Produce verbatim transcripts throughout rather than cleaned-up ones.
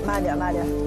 慢点，慢点。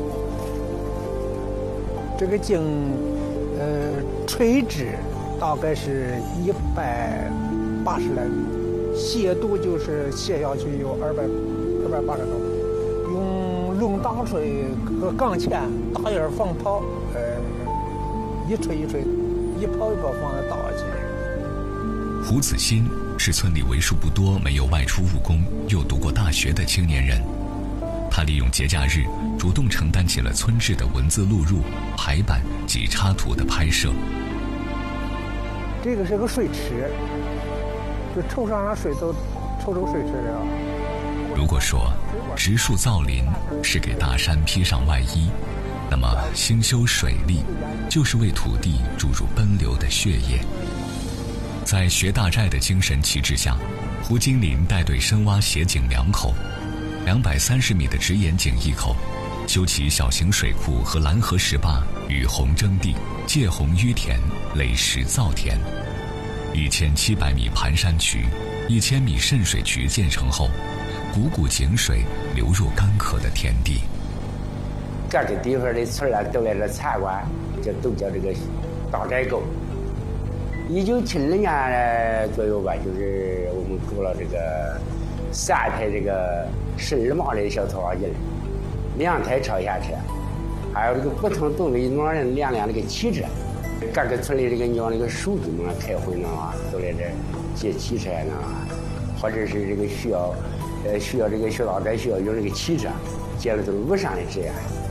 这个井，呃，垂直大概是一百八十来米，斜度就是斜下去有二百二百八十多。用龙大锤和钢钎大眼放炮，呃，一锤一锤，一炮一炮放在打下去。 胡子欣是村里为数不多没有外出务工又读过大学的青年人，他利用节假日主动承担起了村志的文字录入、排版及插图的拍摄。 这个是个水池，就抽上了水都抽出水池来了。 如果说植树造林是给大山披上外衣，那么兴修水利就是为土地注入奔流的血液。在学大寨的精神旗帜下，胡金林带队深挖斜井两口，两百三十米的直沿井一口，修起小型水库和蓝河十八与洪征地、界洪淤田、垒石造田。一千七百米盘山渠、一千米渗水渠建成后，股股井水流入干渴的田地。 这个地方的村儿都来这参观，这都叫这个大寨沟。一九七零年左右吧，就是我们组了这个三台这个十二码的小拖拉机，两台超下车，还有这个不同动力两人两辆这个汽车。各个村里这个让这个书记们开会呢啊，都来这借汽车呢，或者是这个需要，呃，需要这个小大寨需要用这个汽车，借了都是路上的这样。